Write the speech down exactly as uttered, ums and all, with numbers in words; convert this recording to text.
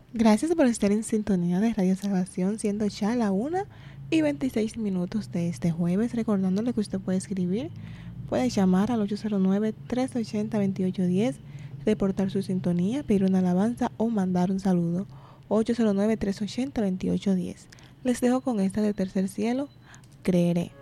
Gracias por estar en sintonía de Radio Salvación, siendo ya la una y veintiséis minutos de este jueves. Recordándole que usted puede escribir, puede llamar al ocho cero nueve, tres ocho cero, dos ocho uno cero, reportar su sintonía, pedir una alabanza o mandar un saludo. ocho cero nueve, tres ocho cero, dos ocho uno cero. Les dejo con esta de Tercer Cielo, Creeré.